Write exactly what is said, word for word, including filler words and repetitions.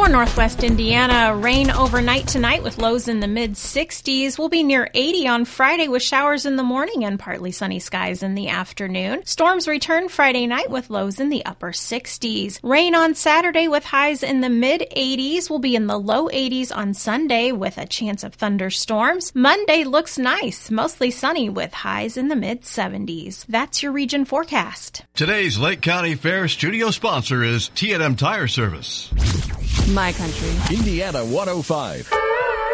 For Northwest Indiana, rain overnight tonight with lows in the mid-sixties. We'll be near eighty on Friday with showers in the morning and partly sunny skies in the afternoon. Storms return Friday night with lows in the upper sixties. Rain on Saturday with highs in the mid-eighties. We'll be in the low eighties on Sunday with a chance of thunderstorms. Monday looks nice, mostly sunny with highs in the mid-seventies. That's your region forecast. Today's Lake County Fair studio sponsor is T and M Tire Service. My country. Indiana one oh five.